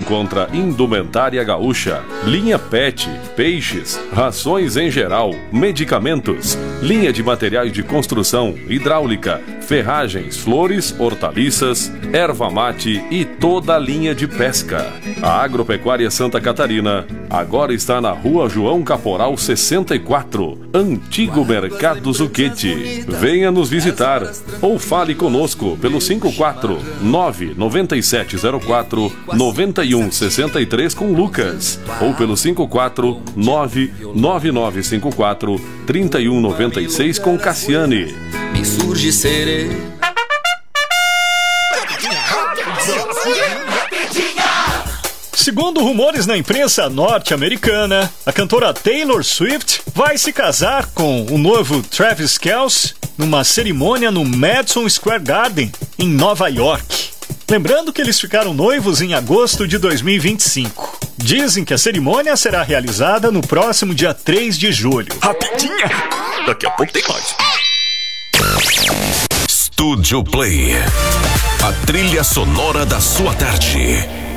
encontra indumentária gaúcha, linha pet, peixes, rações em geral, medicamentos, linha de materiais de construção, hidráulica, ferragens, flores, hortaliças, erva mate e toda a linha de pesca. A Agropecuária Santa Catarina agora está na Rua João Caporal 64, Antigo Mercado Zucchetti. Venha nos visitar ou fale conosco pelo 549-9704-9163 com Lucas ou pelo 549-9954-3196 com Cassiane. Me surge serê. Segundo rumores na imprensa norte-americana, a cantora Taylor Swift vai se casar com o noivo Travis Kelce numa cerimônia no Madison Square Garden, em Nova York. Lembrando que eles ficaram noivos em agosto de 2025. Dizem que a cerimônia será realizada no próximo dia 3 de julho. Rapidinha! Daqui a pouco tem mais. Studio Play. A trilha sonora da sua tarde.